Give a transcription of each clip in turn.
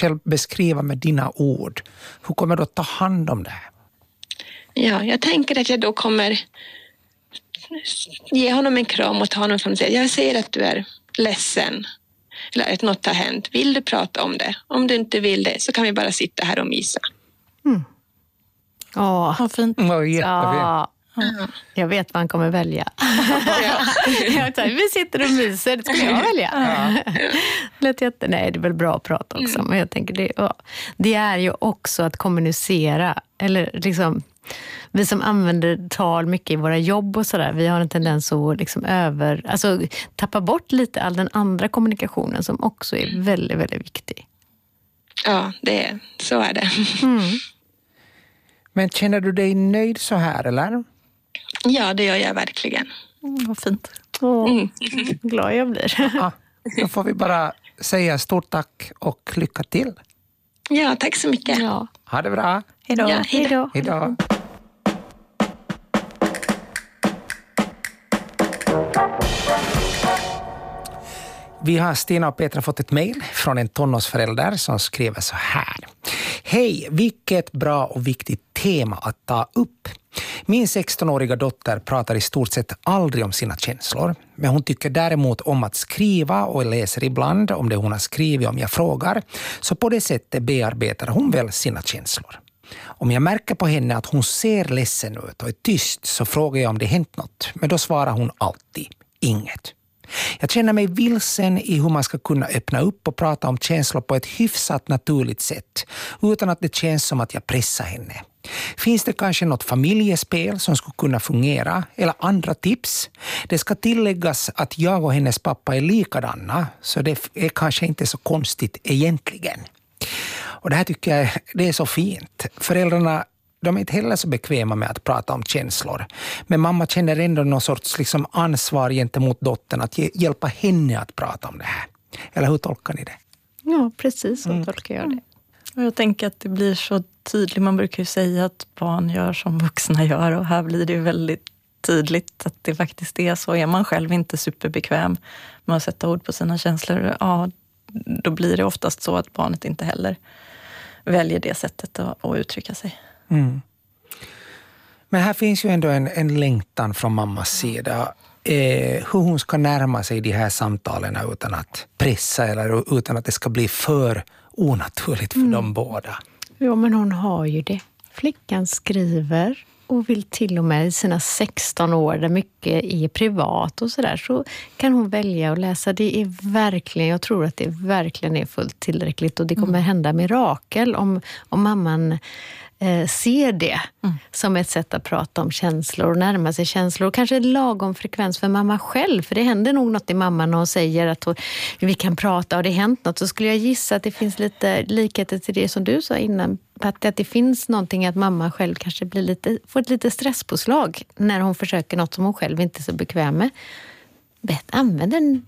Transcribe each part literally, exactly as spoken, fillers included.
själv beskriva med dina ord. Hur kommer du att ta hand om det här? Ja, jag tänker att jag då kommer ge honom en kram och ta honom fram och säga, jag ser att du är ledsen. Eller att något har hänt. Vill du prata om det? Om du inte vill det så kan vi bara sitta här och mysa. Mm. Åh, vad fint. Mm, jättefint. Ja. Mm. Jag vet vad han kommer välja. Jag tar, vi sitter och myser, det ska jag välja. Ja. Lätt jätte, nej, det är väl bra att prata också. Mm. Men jag tänker, det, ja, det är ju också att kommunicera. Eller liksom, vi som använder tal mycket i våra jobb och sådär, vi har en tendens att liksom över, alltså, tappa bort lite all den andra kommunikationen som också är väldigt, väldigt viktig. Ja, det är, så är det. Mm. Men känner du dig nöjd så här, eller? Ja, det gör jag verkligen. Mm, vad fint. Åh, mm. Glad jag blir. Ja, då får vi bara säga stort tack och lycka till. Ja, tack så mycket. Ja. Ha det bra. Hej då. Ja, hej då. Hej då. Vi har Stina och Petra fått ett mejl från en tonårsförälder som skriver så här. Hej, vilket bra och viktigt tema att ta upp. Min sextonåriga dotter pratar i stort sett aldrig om sina känslor. Men hon tycker däremot om att skriva och läser ibland om det hon har skrivit om jag frågar. Så på det sättet bearbetar hon väl sina känslor. Om jag märker på henne att hon ser ledsen ut och är tyst så frågar jag om det hänt något. Men då svarar hon alltid inget. Jag känner mig vilsen i hur man ska kunna öppna upp och prata om känslor på ett hyfsat naturligt sätt utan att det känns som att jag pressar henne. Finns det kanske något familjespel som skulle kunna fungera eller andra tips? Det ska tilläggas att jag och hennes pappa är likadana så det är kanske inte så konstigt egentligen. Och det här tycker jag det är så fint. Föräldrarna de är inte heller så bekväma med att prata om känslor. Men mamma känner ändå någon sorts liksom ansvar gentemot dottern att hjälpa henne att prata om det här. Eller hur tolkar ni det? Ja, precis så mm. tolkar jag det. Och jag tänker att det blir så tydligt. Man brukar ju säga att barn gör som vuxna gör. Och här blir det ju väldigt tydligt att det faktiskt är så. Är man själv inte superbekväm med att sätta ord på sina känslor, ja, då blir det oftast så att barnet inte heller väljer det sättet att, att uttrycka sig. Mm. Men här finns ju ändå en, en längtan från mammas sida. Eh, hur hon ska närma sig de här samtalen utan att pressa eller utan att det ska bli för onaturligt för mm. dem båda. Ja, men hon har ju det. Flickan skriver och vill till och med i sina sexton år där mycket är privat och sådär så kan hon välja att läsa. Det är verkligen, jag tror att det verkligen är fullt tillräckligt och det kommer mm. hända mirakel om, om mamman eh, ser det mm. som ett sätt att prata om känslor och närma sig känslor och kanske lagom frekvens för mamma själv, för det händer nog något i mamman när hon säger att hon, vi kan prata och det har hänt något, så skulle jag gissa att det finns lite likheter till det som du sa innan, Patti, att det finns någonting att mamma själv kanske blir lite, får ett lite stresspåslag när hon försöker något som hon själv inte är så bekväm med. Bett, använd en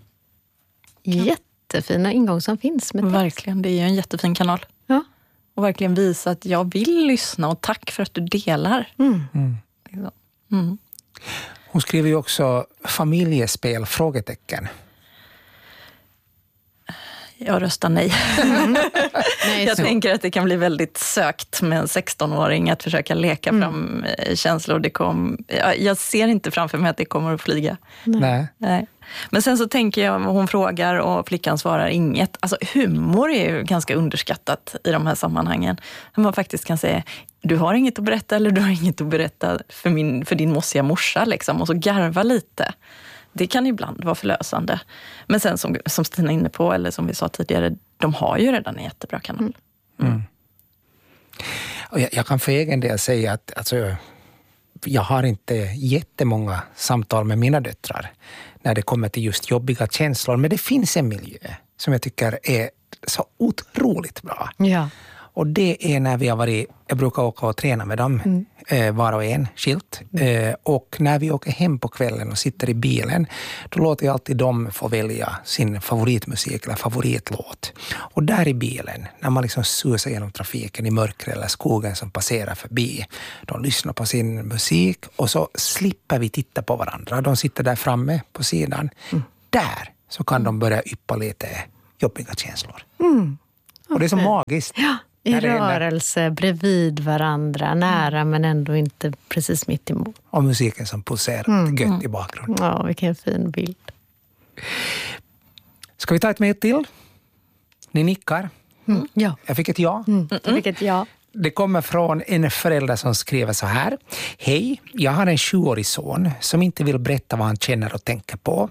jättefina ingång som finns. Med verkligen, det är ju en jättefin kanal. Ja. Och verkligen visa att jag vill lyssna och tack för att du delar. Mm. Mm. Mm. Hon skriver ju också familjespel, frågetecken. Jag röstar nej. Mm. nej jag så. tänker att det kan bli väldigt sökt med en sexton-åring att försöka leka mm. fram känslor. Det kom, jag ser inte framför mig att det kommer att flyga. Nej. Nej. Men sen så tänker jag, hon frågar och flickan svarar inget. Alltså humor är ju ganska underskattat i de här sammanhangen. Man faktiskt kan säga, du har inget att berätta eller du har inget att berätta för, min, för din mossiga morsa liksom. Och så garva lite. Det kan ibland vara förlösande. Men sen som, som Stina är inne på, eller som vi sa tidigare, de har ju redan en jättebra kanal. Mm. Mm. Och jag, jag kan för egen del säga att alltså, jag har inte jättemånga samtal med mina döttrar när det kommer till just jobbiga känslor. Men det finns en miljö som jag tycker är så otroligt bra. Ja. Och det är när vi har varit, jag brukar åka och träna med dem, mm. eh, var och en, skilt. Mm. Eh, och när vi åker hem på kvällen och sitter i bilen, då låter jag alltid dem få välja sin favoritmusik eller favoritlåt. Och där i bilen, när man liksom susar genom trafiken i mörker eller skogen som passerar förbi, de lyssnar på sin musik och så slipper vi titta på varandra. De sitter där framme på sidan. Mm. Där så kan de börja yppa lite jobbiga känslor. Mm. Och det är så magiskt. Ja, i rörelse, bredvid varandra, nära men ändå inte precis mitt emot. Och musiken som pulserar mm. gött i bakgrunden. Ja, vilken fin bild. Ska vi ta ett mejl till? Ni nickar. Mm. Ja. Jag fick ett ja. Mm. Jag fick ett ja. Det kommer från en förälder som skriver så här. Hej, jag har en sjuårig son som inte vill berätta vad han känner och tänker på.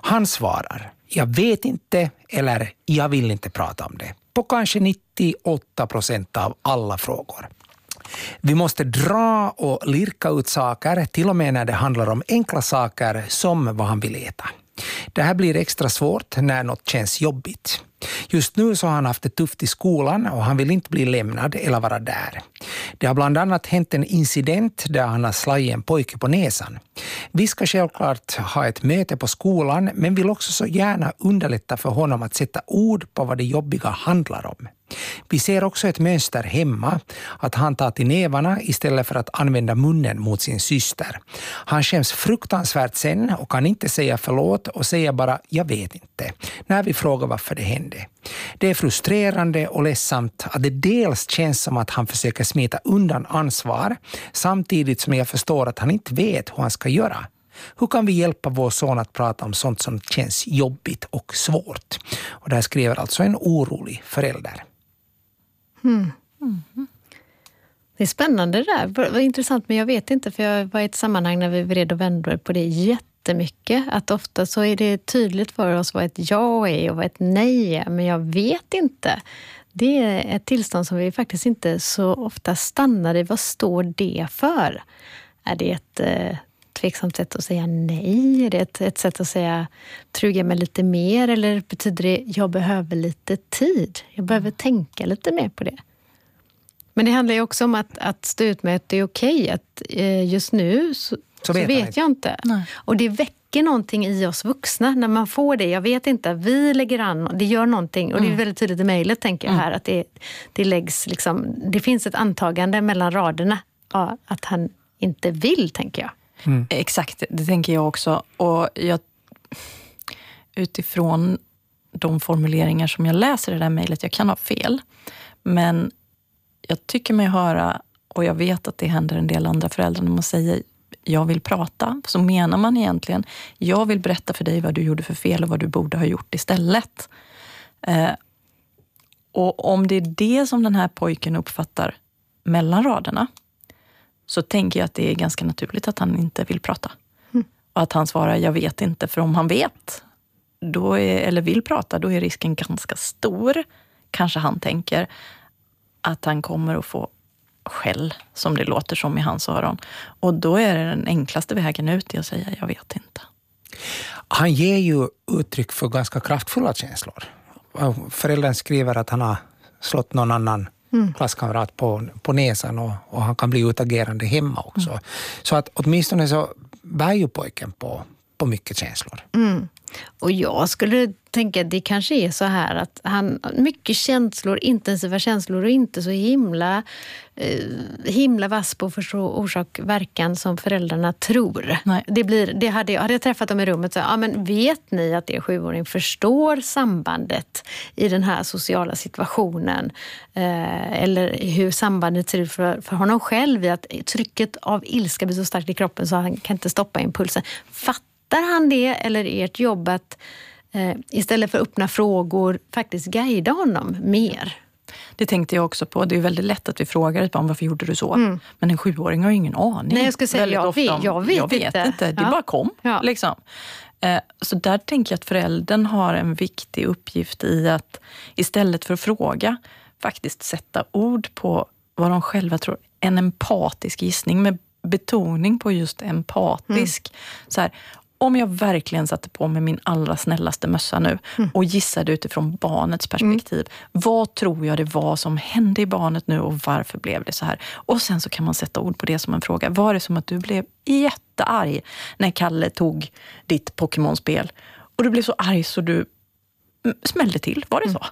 Han svarar, jag vet inte eller jag vill inte prata om det. På kanske nittioåtta procent av alla frågor. Vi måste dra och lirka ut saker, till och med när det handlar om enkla saker som vad han vill äta. Det här blir extra svårt när något känns jobbigt. Just nu så har han haft det tufft i skolan och han vill inte bli lämnad eller vara där. Det har bland annat hänt en incident där han har slagit en pojke på näsan. Vi ska självklart ha ett möte på skolan men vill också så gärna underlätta för honom att sätta ord på vad det jobbiga handlar om. Vi ser också ett mönster hemma att han tar till nävarna istället för att använda munnen mot sin syster. Han känns fruktansvärt sen och kan inte säga förlåt och säga bara jag vet inte när vi frågar varför det hände. Det är frustrerande och ledsamt att det dels känns som att han försöker smita undan ansvar samtidigt som jag förstår att han inte vet hur han ska göra. Hur kan vi hjälpa vår son att prata om sånt som känns jobbigt och svårt? Och där skriver alltså en orolig förälder. Mm. Mm. Det är spännande det där. Det var intressant, men jag vet inte, för jag var i ett sammanhang när vi vred och vände på det jättemycket. Att ofta så är det tydligt för oss vad ett ja är och vad ett nej är, men jag vet inte. Det är ett tillstånd som vi faktiskt inte så ofta stannar i. Vad står det för? Är det ett eh, tveksamt sätt att säga nej? Är det ett, ett sätt att säga truga mig lite mer? Eller betyder det jag behöver lite tid? Jag behöver tänka lite mer på det. Men det handlar ju också om att, att stå ut med att det är okej. Att eh, just nu så, så vet, så vet jag inte. Nej. Och det väcker någonting i oss vuxna när man får det. Jag vet inte, vi lägger an, det gör någonting. Och mm. det är väldigt tydligt i mejlet, tänker jag här. Mm. Att det, det läggs liksom, det finns ett antagande mellan raderna. Ja, att han inte vill, tänker jag. Mm. Exakt, det tänker jag också. Och jag, utifrån de formuleringar som jag läser i det här mejlet, jag kan ha fel. Men jag tycker mig höra, och jag vet att det händer en del andra föräldrar, när man säger jag vill prata, så menar man egentligen jag vill berätta för dig vad du gjorde för fel och vad du borde ha gjort istället. Eh, och om det är det som den här pojken uppfattar mellan raderna, så tänker jag att det är ganska naturligt att han inte vill prata. Mm. Och att han svarar jag vet inte, för om han vet då är, eller vill prata, då är risken ganska stor, kanske han tänker, att han kommer att få skäll, som det låter som i hans öron. Och då är det den enklaste vägen ut i att säga jag vet inte. Han ger ju uttryck för ganska kraftfulla känslor. Föräldern skriver att han har slått någon annan mm. klasskamrat på, på näsan och, och han kan bli utagerande hemma också. Mm. Så att åtminstone så bär ju pojken på, på mycket känslor. Mm. Och jag skulle tänka att det kanske är så här att han mycket känslor, intensiva känslor och inte så himla eh, himla vass på att förstå orsak verkan som föräldrarna tror. Nej. Det blir, det hade, hade jag träffat dem i rummet så ja, men vet ni att er sjuåring förstår sambandet i den här sociala situationen eh, eller hur sambandet ser ut för, för honom själv, i att trycket av ilska blir så starkt i kroppen så han kan inte stoppa impulsen. Fattar han det, eller är ert jobb att eh, istället för öppna frågor faktiskt guida honom mer? Det tänkte jag också på. Det är väldigt lätt att vi frågar ett barn varför gjorde du så? Mm. Men en sjuåring har ju ingen aning. Nej, jag ska säga jag vet, om, jag vet, jag vet inte. inte. Det ja. bara kom. Ja. Liksom. Eh, så där tänker jag att föräldern har en viktig uppgift i att istället för att fråga faktiskt sätta ord på vad de själva tror. En empatisk gissning med betoning på just empatisk. Mm. Så här, om jag verkligen satte på mig min allra snällaste mössa nu mm. och gissade utifrån barnets perspektiv. Mm. Vad tror jag det var som hände i barnet nu och varför blev det så här? Och sen så kan man sätta ord på det som en fråga. Var det som att du blev jättearg när Kalle tog ditt Pokémon-spel? Och du blev så arg så du smällde till. Var det så?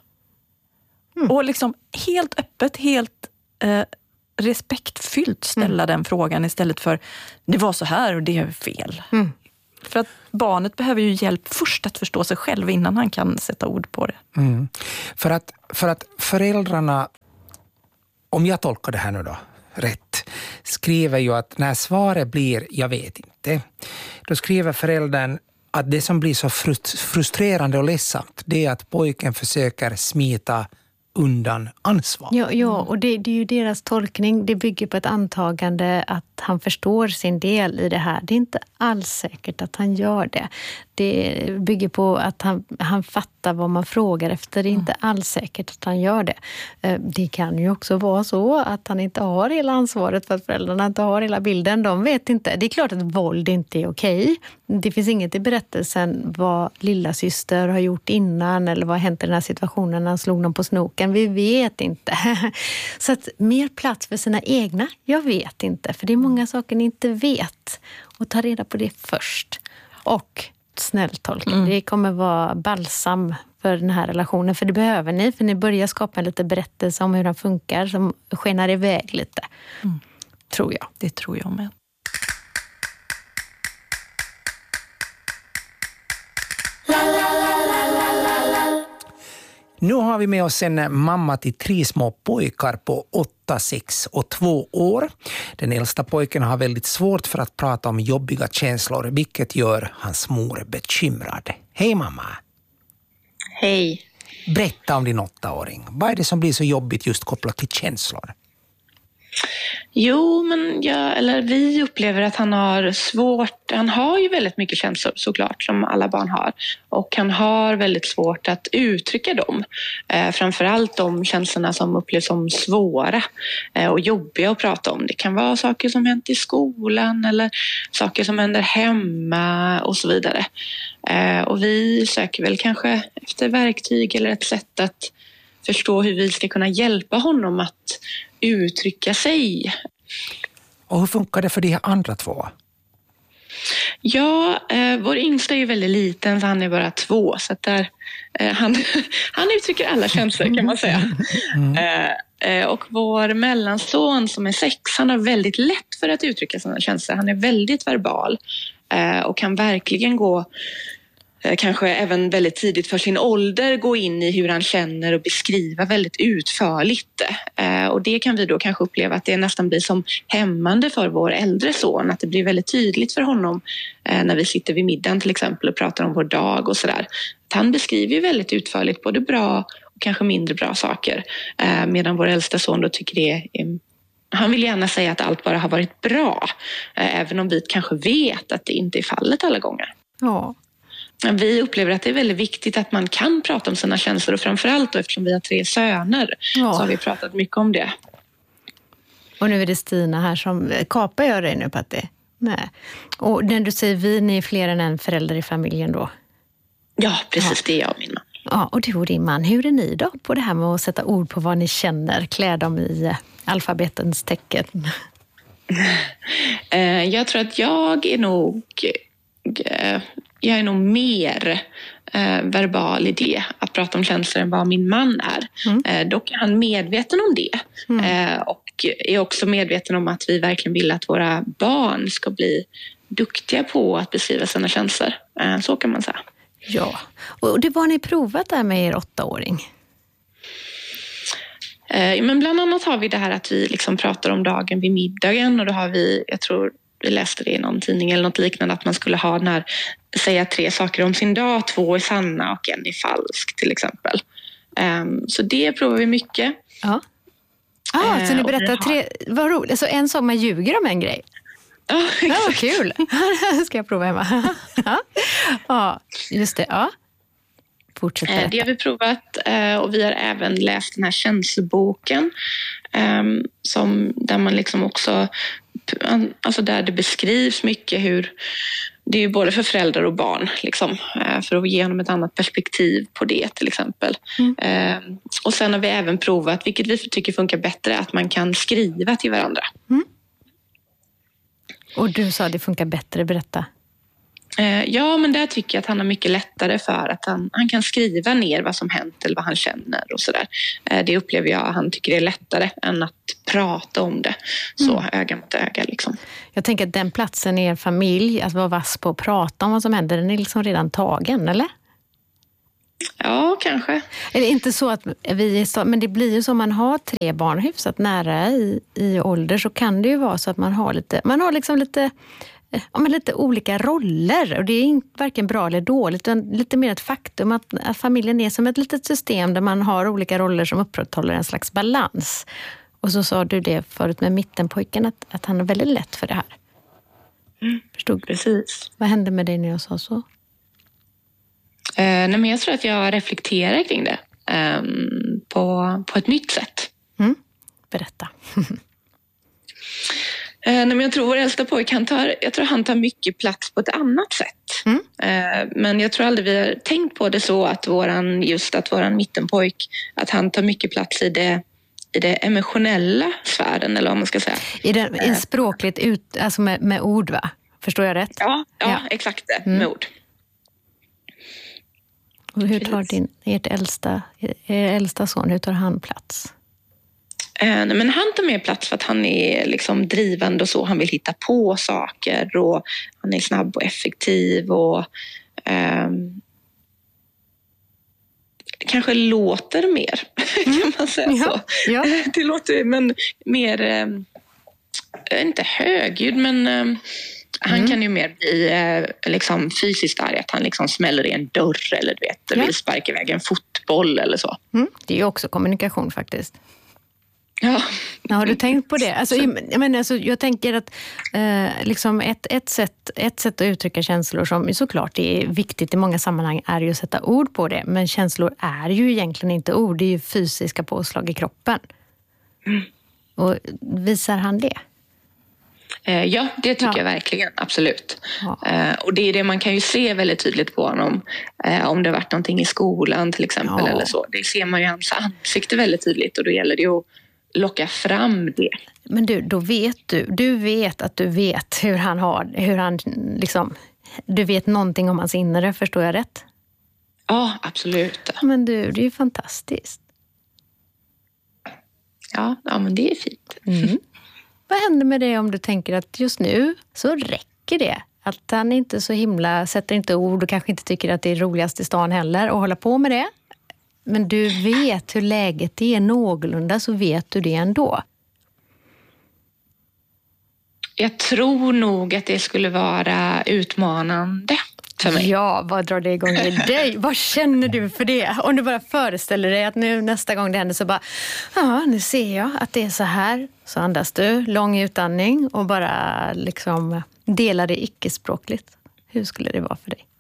Mm. Och liksom helt öppet, helt eh, respektfyllt ställa mm. den frågan istället för det var så här och det är fel. Mm. För att barnet behöver ju hjälp först att förstå sig själv innan han kan sätta ord på det. Mm. För, att, för att föräldrarna, om jag tolkar det här nu då rätt, skriver ju att när svaret blir jag vet inte, då skriver föräldern att det som blir så frustrerande och ledsamt, det är att pojken försöker smita undan ansvar. Ja, ja och det, det är ju deras tolkning. Det bygger på ett antagande att han förstår sin del i det här. Det är inte alls säkert att han gör det. Det bygger på att han, han fattar vad man frågar efter. Det är inte alls säkert att han gör det. Det kan ju också vara så att han inte har hela ansvaret för att föräldrarna inte har hela bilden. De vet inte. Det är klart att våld inte är okej. Det finns inget i berättelsen vad lilla syster har gjort innan eller vad har hänt i den här situationen när han slog någon på snoken. Vi vet inte. Så att mer plats för sina egna, jag vet inte. För det är många saker ni inte vet. Och ta reda på det först. Och snälltolkning. Mm. Det kommer vara balsam för den här relationen. För det behöver ni. För ni börjar skapa en lite berättelse om hur den funkar. Som skenar iväg lite. Mm. Tror jag. Det tror jag med. Nu har vi med oss en mamma till tre små pojkar på åtta, sex och två år. Den äldsta pojken har väldigt svårt för att prata om jobbiga känslor, vilket gör hans mor bekymrad. Hej mamma! Hej! Berätta om din åttaåring. Vad är det som blir så jobbigt just kopplat till känslor? Jo, men jag, eller vi upplever att han har svårt, han har ju väldigt mycket känslor såklart som alla barn har och han har väldigt svårt att uttrycka dem. Eh, framförallt de känslorna som upplevs som svåra eh, och jobbiga att prata om. Det kan vara saker som hänt i skolan eller saker som händer hemma och så vidare. Eh, och vi söker väl kanske efter verktyg eller ett sätt att förstå hur vi ska kunna hjälpa honom att uttrycka sig. Och hur funkar det för de här andra två? Ja, eh, vår yngsta är ju väldigt liten så han är bara två. Så att där, eh, han, han uttrycker alla känslor kan man säga. Mm. Eh, och vår mellanson som är sex, han har väldigt lätt för att uttrycka sina känslor. Han är väldigt verbal eh, och kan verkligen gå kanske även väldigt tidigt för sin ålder gå in i hur han känner och beskriva väldigt utförligt. Eh, och det kan vi då kanske uppleva att det nästan blir som hämmande för vår äldre son. Att det blir väldigt tydligt för honom eh, när vi sitter vid middagen till exempel och pratar om vår dag och sådär. Att han beskriver ju väldigt utförligt både bra och kanske mindre bra saker. Eh, medan vår äldsta son då tycker det är han vill gärna säga att allt bara har varit bra. Eh, även om vi kanske vet att det inte är fallet alla gånger. Ja. Vi upplever att det är väldigt viktigt att man kan prata om sina känslor och framförallt då, eftersom vi har tre söner ja. Så har vi pratat mycket om det. Och nu är det Stina här som kapar jag dig nu, Patti. Nej. Och när du säger vi, ni är fler än en förälder i familjen då? Ja, precis, ja. Det är jag och min man. Ja, och du och din man, hur är ni då på det här med att sätta ord på vad ni känner, klä dem i alfabetens tecken? Jag tror att jag är nog... Jag är nog mer eh, verbal i det, att prata om känslor än vad min man är. Mm. Eh, dock är han medveten om det. Mm. Eh, och är också medveten om att vi verkligen vill att våra barn ska bli duktiga på att beskriva sina känslor. Eh, så kan man säga. Ja, och det var ni provat där med er åttaåring? Eh, men bland annat har vi det här att vi liksom pratar om dagen vid middagen och då har vi, jag tror vi läste det i någon tidning eller något liknande att man skulle ha den här, säga tre saker om sin dag, två är sanna och en är falsk till exempel. Um, så det provar vi mycket. Ja. Ah, uh, så ni berättar har... tre, vad roligt, alltså en sak man ljuger om en grej. Ja, ja vad kul. Ska jag prova hemma? Ja, ja just det, ja. Fortsätt berätta. Det har vi provat och vi har även läst den här känsloboken um, som, där man liksom också alltså där det beskrivs mycket hur det är ju både för föräldrar och barn liksom, för att ge dem ett annat perspektiv på det till exempel. Mm. Och sen har vi även provat, vilket vi tycker funkar bättre, att man kan skriva till varandra. Mm. Och du sa att det funkar bättre, berätta. Ja, men där tycker jag att han har mycket lättare för att han, han kan skriva ner vad som hänt eller vad han känner och sådär. Det upplever jag att han tycker är lättare än att prata om det. Så mm. öga mot öga liksom. Jag tänker att den platsen i er familj, att vara vass på att prata om vad som händer, den är liksom redan tagen, eller? Ja, kanske. Är det inte så att vi är, men det blir ju så, man har tre barn hyfsat nära i, i ålder, så kan det ju vara så att man har lite, man har liksom lite, ja, men lite olika roller, och det är inte varken bra eller dåligt, utan lite mer ett faktum att, att familjen är som ett litet system där man har olika roller som upprätthåller en slags balans. Och så sa du det förut med mittenpojken, att, att han är väldigt lätt för det här. Mm, Förstod? Precis. Vad hände med dig när jag sa så? Eh, nej, men jag tror att jag reflekterar kring det eh, på, på ett nytt sätt. Mm. Berätta. eh, nej, men jag tror vår äldsta pojk, han tar, jag tror han tar mycket plats på ett annat sätt. Mm. Eh, men jag tror aldrig vi har tänkt på det så att våran, just att våran mittenpojk, att han tar mycket plats i det i det emotionella sfären, eller vad man ska säga. I den, i språkligt ut, alltså med, med ord, va? Förstår jag rätt? Ja, ja, ja. Exakt det, mm. med ord. Och hur tar din, ert äldsta, er äldsta son, hur tar han plats? Eh, nej, men han tar mer plats för att han är liksom drivande och så. Han vill hitta på saker och han är snabb och effektiv och ehm, kanske låter mer, mm. kan man säga ja. så. Ja. Det låter, men mer, eh, inte högljudd, men eh, mm. han kan ju mer bli eh, liksom fysiskt arg, att han liksom smäller i en dörr eller du vet, ja. vill sparka iväg en fotboll eller så. Mm. Det är ju också kommunikation faktiskt. Ja. Ja, har du tänkt på det? Alltså, jag, menar, alltså, jag tänker att eh, liksom ett, ett, sätt, ett sätt att uttrycka känslor som såklart är viktigt i många sammanhang är ju att sätta ord på det. Men känslor är ju egentligen inte ord, det är ju fysiska påslag i kroppen. Mm. Och visar han det? Eh, ja, det tycker ja. jag verkligen, absolut. Ja. Eh, och det är det man kan ju se väldigt tydligt på honom. Eh, om det har varit någonting i skolan till exempel ja. eller så. Det ser man ju i hans ansikte väldigt tydligt och då gäller det ju att locka fram det. Men du, då vet du, du vet att du vet hur han har, hur han liksom, du vet någonting om hans inre, förstår jag rätt? Ja, absolut. Men du, det är ju fantastiskt. Ja, ja men det är fint. Mm. Vad händer med det om du tänker att just nu så räcker det? Att han inte så himla, sätter inte ord och kanske inte tycker att det är roligast i stan heller och hålla på med det. Men du vet hur läget är någorlunda, så vet du det ändå. Jag tror nog att det skulle vara utmanande för mig. Ja, vad drar det igång i dig? Vad känner du för det? Om du bara föreställer dig att nu nästa gång det händer så bara, ja, nu ser jag att det är så här. Så andas du, lång utandning och bara liksom delar det icke-språkligt. Hur skulle det vara för dig?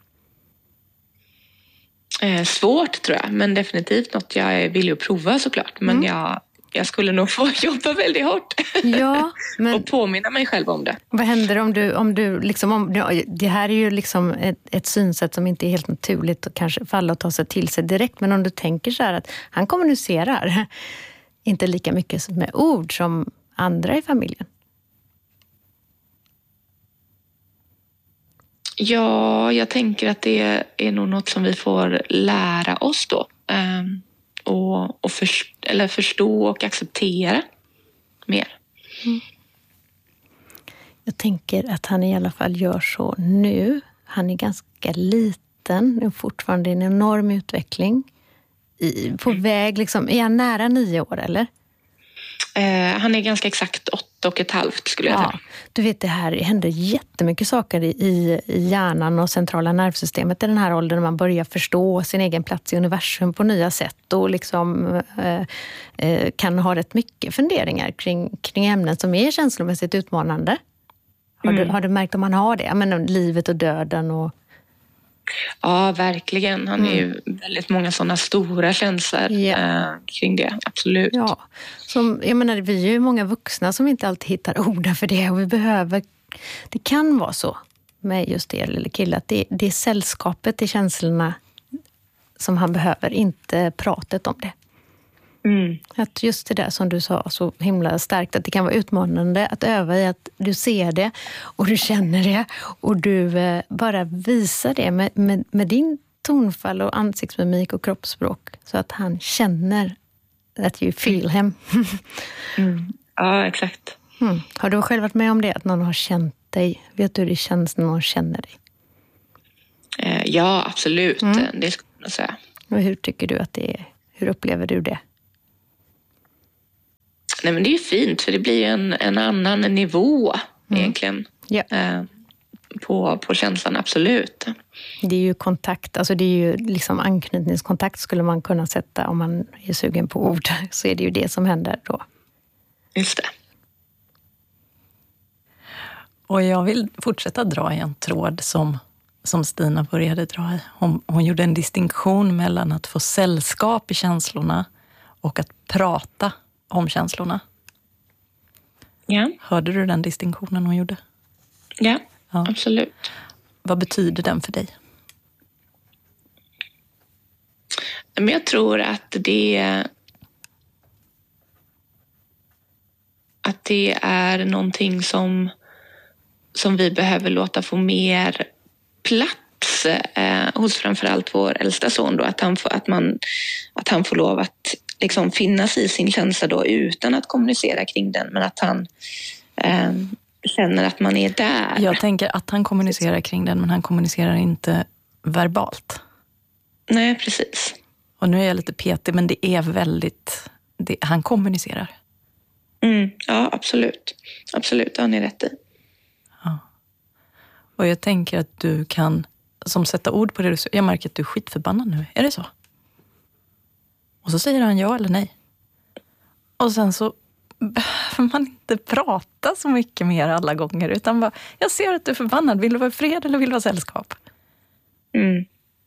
Eh, svårt tror jag, men definitivt något jag vill ju prova såklart. Men mm. jag, jag skulle nog få jobba väldigt hårt. Ja, men och påminna mig själv om det. Vad händer om du, om du liksom, om, det här är ju liksom ett, ett synsätt som inte är helt naturligt och kanske falla och ta sig till sig direkt. Men om du tänker så här att han kommunicerar inte lika mycket med ord som andra i familjen. Ja, jag tänker att det är nog något som vi får lära oss då. Um, och och först, eller förstå och acceptera mer. Mm. Jag tänker att han i alla fall gör så nu. Han är ganska liten, är fortfarande en enorm utveckling. I, på mm. väg, liksom, är han nära nio år eller? Eh, han är ganska exakt åtta och ett halvt skulle jag ja, säga. Du vet, det här händer jättemycket saker i, i hjärnan och centrala nervsystemet i den här åldern. Man börjar förstå sin egen plats i universum på nya sätt och liksom eh, eh, kan ha rätt mycket funderingar kring, kring ämnen som är känslomässigt utmanande. Har, mm. du, har du märkt om man har det? Jag menar, livet och döden och... Ja, verkligen. Han är ju mm. väldigt många sådana stora känslor yeah. eh, kring det, absolut. Ja, som, jag menar, vi är ju många vuxna som inte alltid hittar ord för det och vi behöver, det kan vara så med just det eller kille att det, det är sällskapet till känslorna som han behöver, inte pratet om det. Mm. Att just det där som du sa så himla starkt, att det kan vara utmanande att öva i att du ser det och du känner det och du eh, bara visar det med, med, med din tonfall och ansiktsmimik och kroppsspråk så att han känner att you feel him. Mm. Ja, exakt. Mm. Har du själv varit med om det, att någon har känt dig? Vet du hur det känns när någon känner dig? Eh, ja, absolut. Mm. Det skulle jag säga. Och hur tycker du att det är? Hur upplever du det? Nej, men det är ju fint, för det blir en, en annan nivå mm. egentligen. Ja. Eh, på, på känslan, absolut. Det är ju kontakt, alltså det är ju liksom anknytningskontakt skulle man kunna sätta om man är sugen på ord. Så är det ju det som händer då. Just det. Och jag vill fortsätta dra i en tråd som, som Stina började dra i. Hon, hon gjorde en distinktion mellan att få sällskap i känslorna och att prata om känslorna. Ja. Hörde du den distinktionen hon gjorde? Ja, ja, absolut. Vad betyder den för dig? Men jag tror att det, att det är någonting som, som vi behöver låta få mer plats eh, hos framförallt vår äldsta son. Då, att, han får, att, man, att han får lov att liksom finnas i sin känsla då, utan att kommunicera kring den, men att han eh, känner att man är där. Jag tänker att han kommunicerar kring den, men han kommunicerar inte verbalt. Nej, precis. Och nu är jag lite petig, men det är väldigt... Det, han kommunicerar. Mm, ja, absolut. Absolut, det har ni rätt i. Ja. Och jag tänker att du kan, som sätta ord på det du säger. Jag märker att du är skitförbannad nu. Är det så? Och så säger han ja eller nej. Och sen så behöver man inte prata så mycket mer alla gånger. Utan bara, jag ser att du är förbannad. Vill du vara i fred eller vill du vara sällskap? Mm.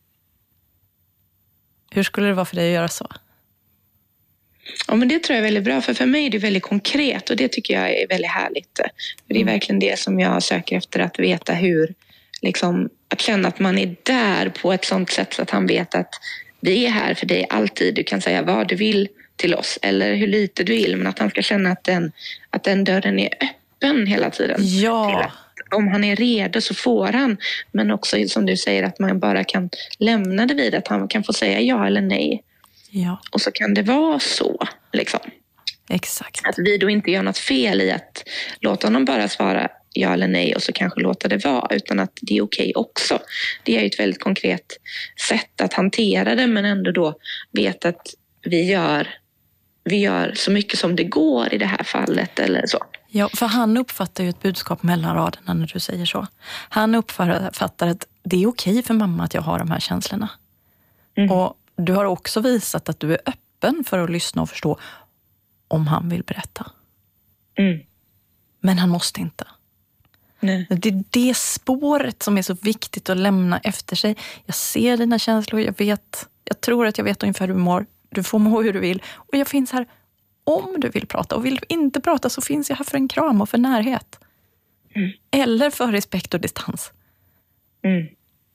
Hur skulle det vara för dig att göra så? Ja, men det tror jag är väldigt bra. För för mig är det väldigt konkret. Och det tycker jag är väldigt härligt. För det är verkligen det som jag söker efter. Att veta hur, liksom, att känna att man är där på ett sånt sätt så att han vet att vi är här för dig alltid. Du kan säga vad du vill till oss. Eller hur lite du vill. Men att han ska känna att den, att den dörren är öppen hela tiden. Ja. Om han är redo så får han. Men också som du säger att man bara kan lämna det vid. Att han kan få säga ja eller nej. Ja. Och så kan det vara så. Liksom. Exakt. Att vi då inte gör något fel i att låta honom bara svara ja eller nej och så kanske låta det vara. Utan att det är okej också. Det är ju ett väldigt konkret sätt att hantera det. Men ändå då vet att vi gör, vi gör så mycket som det går i det här fallet. Eller så. Ja, för han uppfattar ju ett budskap mellan raderna när du säger så. Han uppfattar att det är okej för mamma att jag har de här känslorna. Mm. Och du har också visat att du är öppen för att lyssna och förstå om han vill berätta. Mm. Men han måste inte. Nej. Det är det spåret som är så viktigt att lämna efter sig. Jag ser dina känslor, jag vet, jag tror att jag vet ungefär hur du mår. Du får må hur du vill. Och jag finns här om du vill prata. Och vill du inte prata så finns jag här för en kram och för närhet. Mm. Eller för respekt och distans. Mm.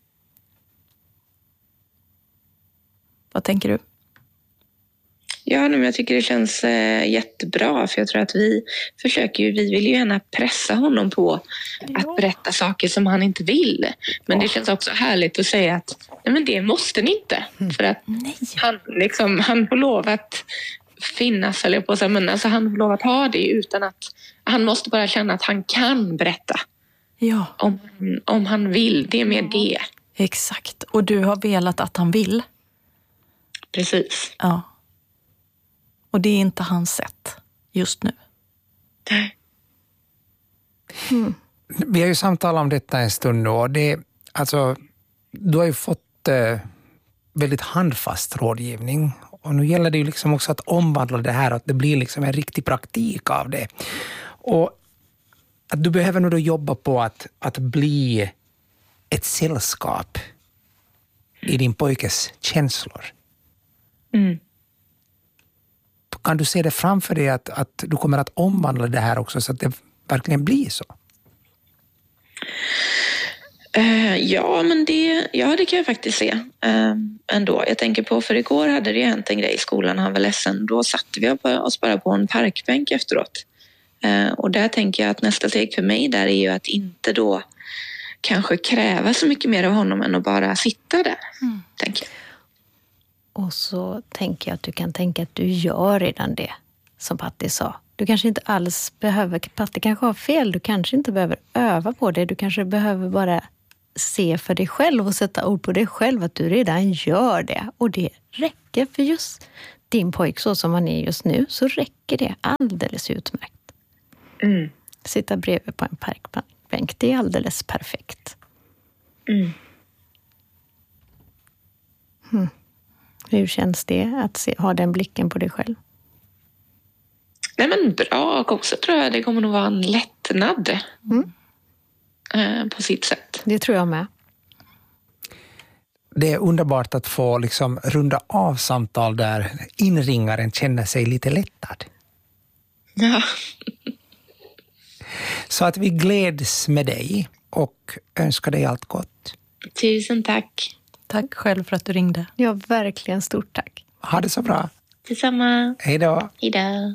Vad tänker du? Ja, men jag tycker det känns eh, jättebra. För jag tror att vi försöker ju, vi vill ju gärna pressa honom på Ja. att berätta saker som han inte vill. Men det känns också härligt att säga att nej, men det måste ni inte. För att Nej. han, liksom, han får lov att finnas, eller på sig, men alltså, han får lov att ha det utan att han måste bara känna att han kan berätta. Ja. Om, om han vill, det är mer det. Exakt. Och du har velat att han vill. Precis. Ja. Och det är inte hans sätt just nu. Mm. Vi har ju samtalat om detta en stund nu och det, alltså, du har ju fått eh, väldigt handfast rådgivning och nu gäller det ju liksom också att omvandla det här, att det blir liksom en riktig praktik av det. Och att du behöver nu då jobba på att, att bli ett sällskap i din pojkes känslor. Mm. Kan du se det framför dig att, att du kommer att omvandla det här också så att det verkligen blir så? Uh, ja, men det, ja, det kan jag faktiskt se uh, ändå. Jag tänker på, för igår hade det ju hänt en grej i skolan, han var ledsen. Då satte vi oss bara på en parkbänk efteråt. Uh, och där tänker jag att nästa steg för mig där är ju att inte då kanske kräva så mycket mer av honom än att bara sitta där, mm. tänker jag. Och så tänker jag att du kan tänka att du gör redan det som Patti sa. Du kanske inte alls behöver, Patti kanske har fel, du kanske inte behöver öva på det. Du kanske behöver bara se för dig själv och sätta ord på dig själv att du redan gör det. Och det räcker för just din pojk så som han är just nu, så räcker det alldeles utmärkt. Mm. Sitta bredvid på en parkbänk, det är alldeles perfekt. Mm. Hmm. Hur känns det att se, ha den blicken på dig själv? Nej men bra, och också tror jag det kommer nog vara en lättnad Mm. eh, på sitt sätt. Det tror jag med. Det är underbart att få liksom runda av samtal där inringaren känner sig lite lättad. Ja. Så att vi gläds med dig och önskar dig allt gott. Tusen tack. Tack själv för att du ringde. Ja, verkligen stort tack. Ha det så bra. Detsamma. Hej då. Hej då.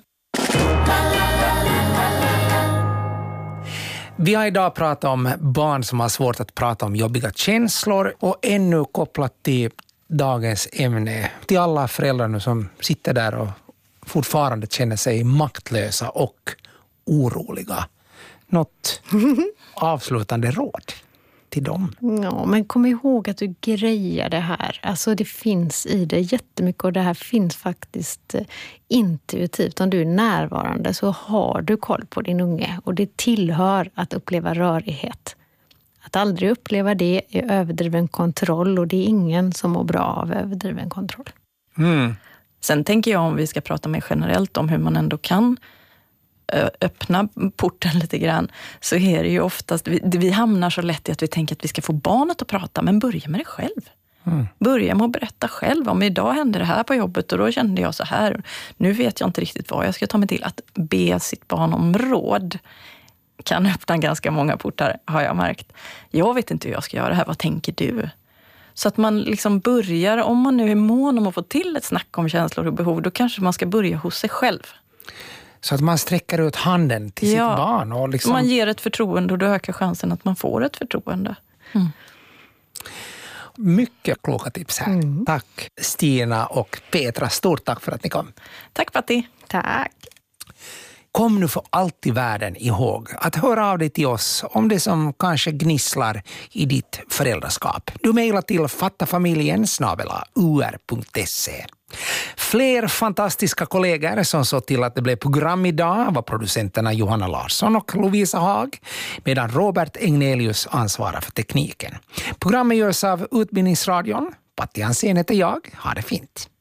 Vi har idag pratat om barn som har svårt att prata om jobbiga känslor och ännu kopplat till dagens ämne till alla föräldrar nu som sitter där och fortfarande känner sig maktlösa och oroliga. Något avslutande råd till dem? Ja, men kom ihåg att du grejar det här. Alltså det finns i det jättemycket och det här finns faktiskt intuitivt. Om du är närvarande så har du koll på din unge och det tillhör att uppleva rörighet. Att aldrig uppleva det är överdriven kontroll och det är ingen som mår bra av överdriven kontroll. Mm. Sen tänker jag om vi ska prata mer generellt om hur man ändå kan öppna porten lite grann, så är det ju oftast, vi, vi hamnar så lätt i att vi tänker att vi ska få barnet att prata, men börja med det själv. Mm. Börja med att berätta själv. Om idag hände det här på jobbet och då kände jag så här. Nu vet jag inte riktigt vad jag ska ta mig till. Att be sitt barn om råd kan öppna ganska många portar, har jag märkt. Jag vet inte hur jag ska göra det här, vad tänker du? Så att man liksom börjar, om man nu är mån om att få till ett snack om känslor och behov, då kanske man ska börja hos sig själv. Så att man sträcker ut handen till ja, sitt barn. Och liksom... man ger ett förtroende och då ökar chansen att man får ett förtroende. Mm. Mycket kloka tips här. Mm. Tack Stina och Petra. Stort tack för att ni kom. Tack Patti. Tack. Kom nu för allt i världen ihåg att höra av dig till oss om det som kanske gnisslar i ditt föräldraskap. Du mejlar till fattafamiljen snabel-a u r punkt se. Fler fantastiska kollegor som såg till att det blev program idag var producenterna Johanna Larsson och Lovisa Haag, medan Robert Egnelius ansvarar för tekniken. Programmet görs av Utbildningsradion. Patti Hansén heter jag. Ha det fint.